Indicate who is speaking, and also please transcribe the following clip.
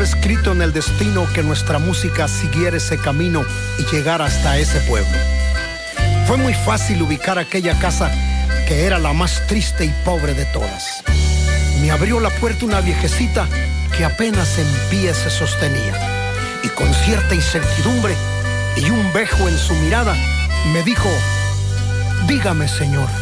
Speaker 1: escrito en el destino que nuestra música siguiera ese camino y llegara hasta ese pueblo. Fue muy fácil ubicar aquella casa que era la más triste y pobre de todas. Me abrió la puerta una viejecita que apenas en pie se sostenía, y con cierta incertidumbre y un bejo en su mirada me dijo: dígame, señor,